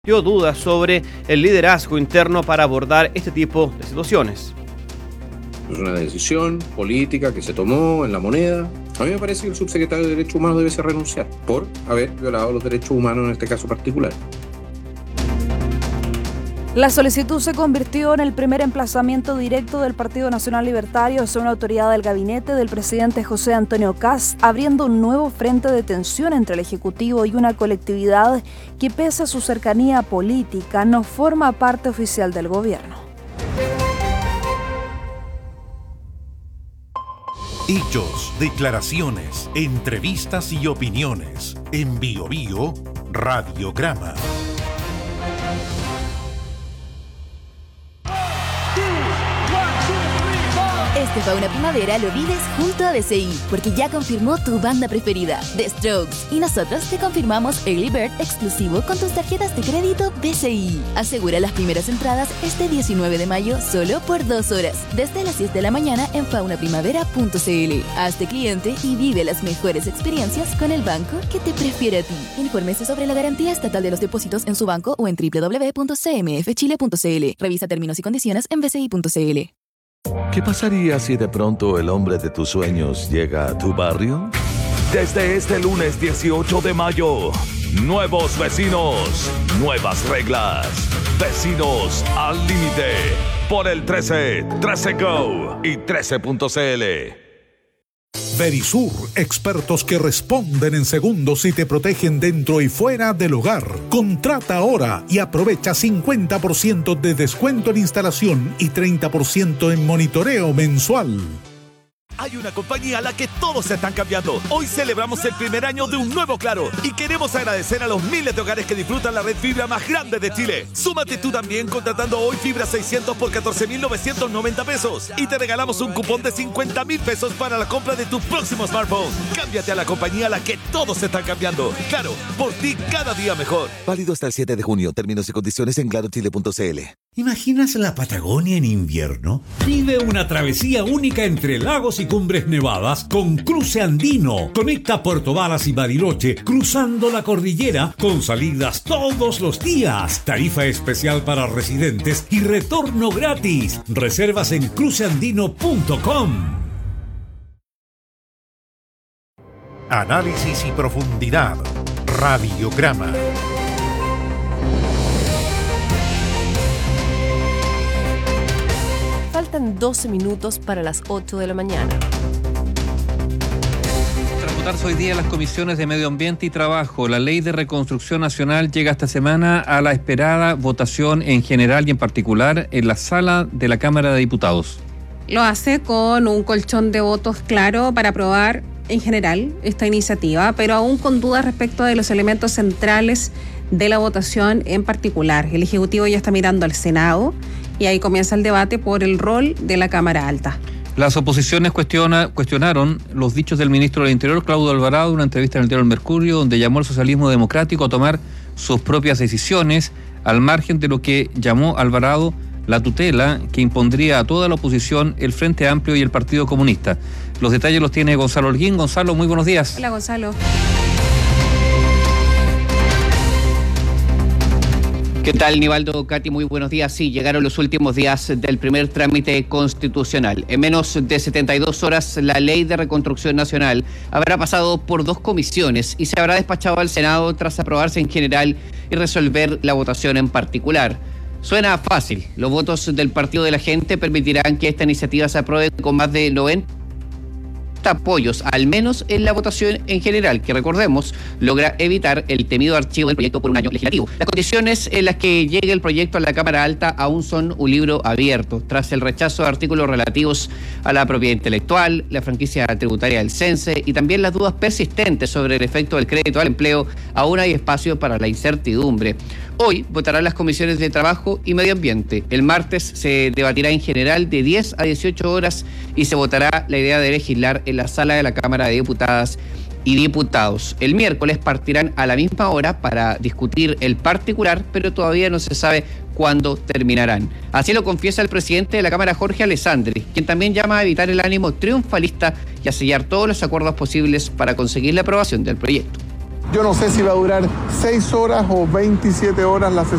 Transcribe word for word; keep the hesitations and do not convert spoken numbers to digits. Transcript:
dio dudas sobre el liderazgo interno para abordar este tipo de situaciones. Es una decisión política que se tomó en La Moneda. A mí me parece que el subsecretario de Derechos Humanos debe ser renunciar por haber violado los derechos humanos en este caso particular. La solicitud se convirtió en el primer emplazamiento directo del Partido Nacional Libertario hacia una autoridad del gabinete del presidente José Antonio Kast, abriendo un nuevo frente de tensión entre el Ejecutivo y una colectividad que, pese a su cercanía política, no forma parte oficial del gobierno. Hechos, declaraciones, entrevistas y opiniones. En Bio Bio, Radiograma. Este Fauna Primavera lo vives junto a B C I, porque ya confirmó tu banda preferida, The Strokes. Y nosotros te confirmamos Early Bird exclusivo con tus tarjetas de crédito B C I. Asegura las primeras entradas este diecinueve de mayo solo por dos horas, desde las diez de la mañana en fauna primavera punto c l. Hazte cliente y vive las mejores experiencias con el banco que te prefiere a ti. Infórmese sobre la garantía estatal de los depósitos en su banco o en doble u doble u doble u punto c m f chile punto c l. Revisa términos y condiciones en b c i punto c l. ¿Qué pasaría si de pronto el hombre de tus sueños llega a tu barrio? Desde este lunes dieciocho de mayo, nuevos vecinos, nuevas reglas. Vecinos al límite por el trece, trece Go y trece punto c l. Verisur, expertos que responden en segundos y te protegen dentro y fuera del hogar. Contrata ahora y aprovecha cincuenta por ciento de descuento en instalación y treinta por ciento en monitoreo mensual. Hay una compañía a la que todos se están cambiando. Hoy celebramos el primer año de un nuevo Claro y queremos agradecer a los miles de hogares que disfrutan la red fibra más grande de Chile. Súmate tú también contratando hoy fibra seiscientos por catorce mil novecientos noventa pesos y te regalamos un cupón de cincuenta mil pesos para la compra de tu próximo smartphone. Cámbiate a la compañía a la que todos se están cambiando. Claro, por ti cada día mejor. Válido hasta el siete de junio. Términos y condiciones en claro chile punto c l. ¿Imaginas la Patagonia en invierno? Vive una travesía única entre lagos y cumbres nevadas con Cruce Andino. Conecta Puerto Varas y Bariloche cruzando la cordillera con salidas todos los días. Tarifa especial para residentes y retorno gratis. Reservas en cruce andino punto com. Análisis y profundidad. Radiograma. Faltan doce minutos para las ocho de la mañana. Tras votarse hoy día las comisiones de Medio Ambiente y Trabajo, la Ley de Reconstrucción Nacional llega esta semana a la esperada votación en general y en particular en la sala de la Cámara de Diputados. Lo hace con un colchón de votos claro para aprobar en general esta iniciativa, pero aún con dudas respecto de los elementos centrales de la votación en particular. El Ejecutivo ya está mirando al Senado y ahí comienza el debate por el rol de la Cámara Alta. Las oposiciones cuestiona, cuestionaron los dichos del ministro del Interior, Claudio Alvarado, en una entrevista en el diario El Mercurio, donde llamó al socialismo democrático a tomar sus propias decisiones, al margen de lo que llamó Alvarado la tutela que impondría a toda la oposición el Frente Amplio y el Partido Comunista. Los detalles los tiene Gonzalo Holguín. Gonzalo, muy buenos días. Hola, Gonzalo. ¿Qué tal, Nivaldo, Katy? Muy buenos días. Sí, llegaron los últimos días del primer trámite constitucional. En menos de setenta y dos horas, la Ley de Reconstrucción Nacional habrá pasado por dos comisiones y se habrá despachado al Senado tras aprobarse en general y resolver la votación en particular. Suena fácil. Los votos del Partido de la Gente permitirán que esta iniciativa se apruebe con más de noventa apoyos, al menos en la votación en general, que recordemos, logra evitar el temido archivo del proyecto por un año legislativo. Las condiciones en las que llegue el proyecto a la Cámara Alta aún son un libro abierto, tras el rechazo de artículos relativos a la propiedad intelectual, la franquicia tributaria del CENSE y también las dudas persistentes sobre el efecto del crédito al empleo. Aún hay espacio para la incertidumbre. Hoy votarán las comisiones de Trabajo y Medio Ambiente. El martes se debatirá en general de diez a dieciocho horas y se votará la idea de legislar en la sala de la Cámara de Diputadas y Diputados. El miércoles partirán a la misma hora para discutir el particular, pero todavía no se sabe cuándo terminarán. Así lo confiesa el presidente de la Cámara, Jorge Alessandri, quien también llama a evitar el ánimo triunfalista y a sellar todos los acuerdos posibles para conseguir la aprobación del proyecto. Yo no sé si va a durar seis horas o veintisiete horas la sesión.